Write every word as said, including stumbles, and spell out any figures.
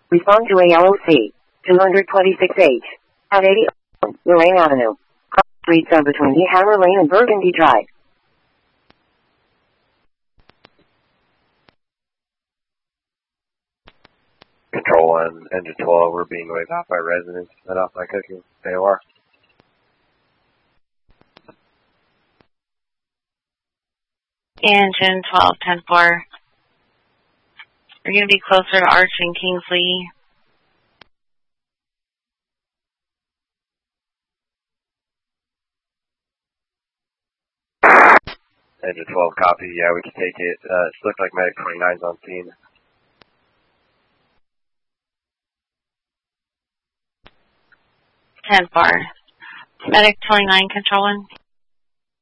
Respond to A L O C two twenty-six H at eighty Lorraine Avenue. Streets are between the Hammer Lane and Burgundy Drive. Control one, engine twelve, we're being waved off by residents, let off by cooking. A O R. Engine twelve, ten four. We're going to be closer to Arch and Kingsley. Engine twelve, copy. Yeah, we can take it. Uh, it looks like Medic twenty-nine's on scene. ten four. Medic twenty-nine, control one.